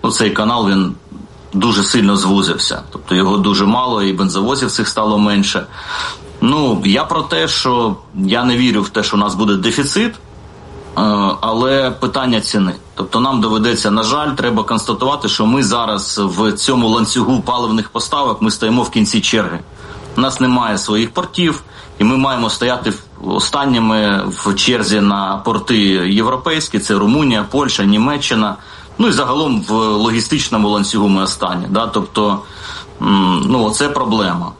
цей канал, він дуже сильно звузився. Тобто його дуже мало, і бензовозів цих стало менше. Я про те, що я не вірю в те, що у нас буде дефіцит, але питання ціни. Тобто нам доведеться, на жаль, треба констатувати, що ми зараз в цьому ланцюгу паливних поставок, ми стоїмо в кінці черги. У нас немає своїх портів, і ми маємо стояти останніми в черзі на порти європейські, це Румунія, Польща, Німеччина, і загалом в логістичному ланцюгу ми останні. Да? Тобто, це проблема.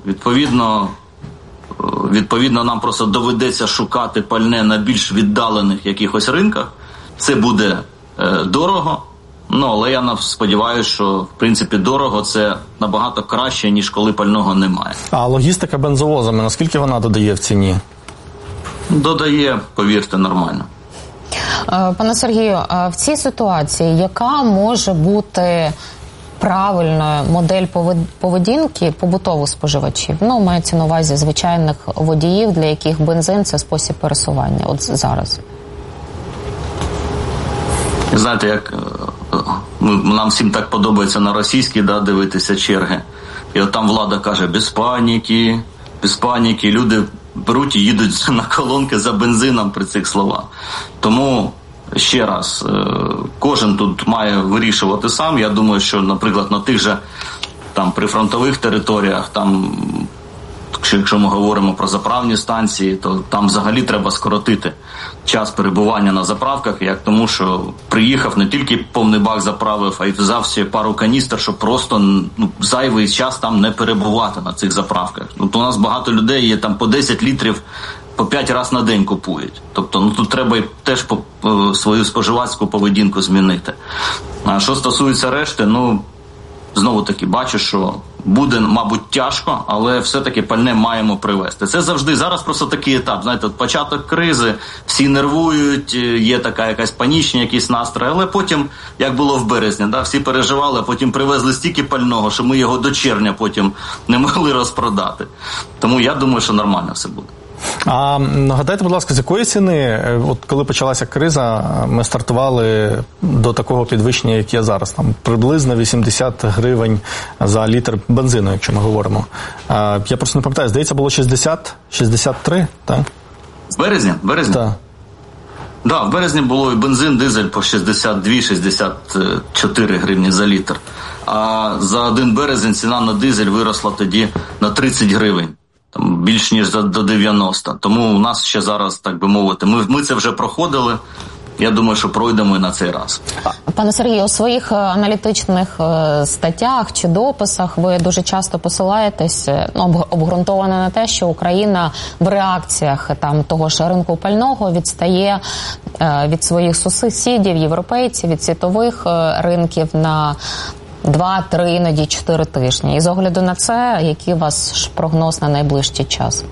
Відповідно, нам просто доведеться шукати пальне на більш віддалених якихось ринках. Це буде дорого, але я сподіваюся, що, в принципі, дорого – це набагато краще, ніж коли пального немає. А логістика бензовозами, наскільки вона додає в ціні? Додає, повірте, нормально. Пане Сергію, в цій ситуації яка може бути правильною модель поведінки побутових споживачів? Мається на увазі звичайних водіїв, для яких бензин – це спосіб пересування от зараз. Знаєте, як нам всім так подобається на російській дивитися черги. І от там влада каже, без паніки, люди беруть і їдуть на колонки за бензином при цих словах. Тому, ще раз, кожен тут має вирішувати сам. Я думаю, що, наприклад, на тих же прифронтових територіях, якщо ми говоримо про заправні станції, то там взагалі треба скоротити час перебування на заправках, тому що приїхав, не тільки повний бак заправив, а й взяв ще пару каністр, щоб просто зайвий час там не перебувати на цих заправках. У нас багато людей є там по 10 літрів, по 5 разів на день купують. Тобто, тут треба теж свою споживацьку поведінку змінити. А що стосується решти, знову-таки, бачу, що буде, мабуть, тяжко, але все-таки пальне маємо привезти. Це завжди, зараз просто такий етап, знаєте, початок кризи, всі нервують, є така якась панічні якісь настрої, але потім, як було в березні, всі переживали, а потім привезли стільки пального, що ми його до червня потім не могли розпродати. Тому я думаю, що нормально все буде. А нагадайте, будь ласка, з якої ціни, от коли почалася криза, ми стартували до такого підвищення, як є зараз, приблизно 80 гривень за літр бензину, якщо ми говоримо. Я просто не пам'ятаю, здається, було 63, так? В березні? Так. Да, в березні було і бензин, дизель по 62-64 гривні за літр. А за 1 березень ціна на дизель виросла тоді на 30 гривень. Більш ніж до 90. Тому у нас ще зараз, так би мовити, ми це вже проходили. Я думаю, що пройдемо і на цей раз. Пане Сергію, у своїх аналітичних статтях чи дописах ви дуже часто посилаєтесь, обґрунтовано на те, що Україна в реакціях того ж ринку пального відстає від своїх сусідів, європейців, від світових ринків на 2-3, іноді 4 тижні. І з огляду на це, який у вас прогноз на найближчий час?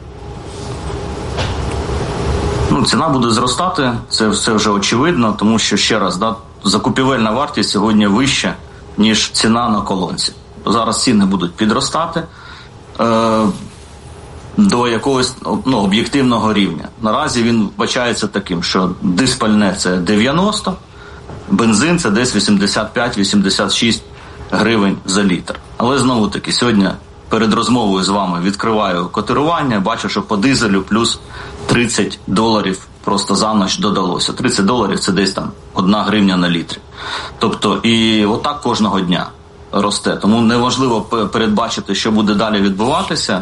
Ціна буде зростати, це все вже очевидно, тому що, ще раз, закупівельна вартість сьогодні вища, ніж ціна на колонці. Зараз ціни будуть підростати до якогось об'єктивного рівня. Наразі він вбачається таким, що диспальне – це 90, бензин – це десь 85-86 гривень за літр. Але знову-таки сьогодні перед розмовою з вами відкриваю котирування, бачу, що по дизелю плюс $30 просто за ніч додалося. $30 – це десь 1 гривня на літрі. Тобто і отак кожного дня росте. Тому неможливо передбачити, що буде далі відбуватися.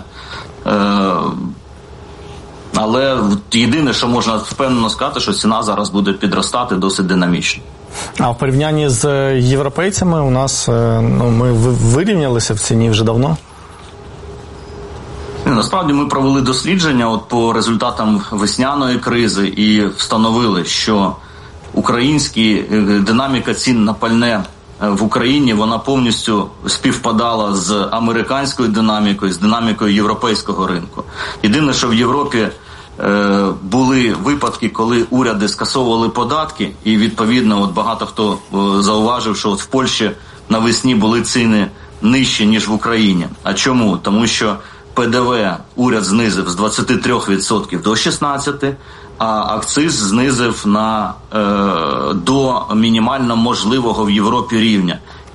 Але єдине, що можна впевнено сказати, що ціна зараз буде підростати досить динамічно. А в порівнянні з європейцями у нас, ми вирівнялися в ціні вже давно? Насправді ми провели дослідження по результатам весняної кризи і встановили, що динаміка цін на пальне в Україні, вона повністю співпадала з американською динамікою, з динамікою європейського ринку. Єдине, що в Європі були випадки, коли уряди скасовували податки, і відповідно багато хто зауважив, що в Польщі навесні були ціни нижчі, ніж в Україні. А чому? Тому що ПДВ уряд знизив з 23% до 16%, а акциз знизив до мінімально можливого в Європі рівня.